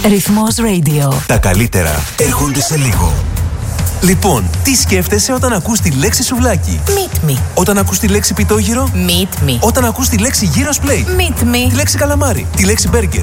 Ρυθμός Radio. Τα καλύτερα έρχονται σε λίγο. Λοιπόν, τι σκέφτεσαι όταν ακούς τη λέξη σουβλάκι? Meet me. Όταν ακούς τη λέξη πιτόγυρο? Meet me. Όταν ακούς τη λέξη gyros plate? Meet me. Τη λέξη καλαμάρι? Τη λέξη burger?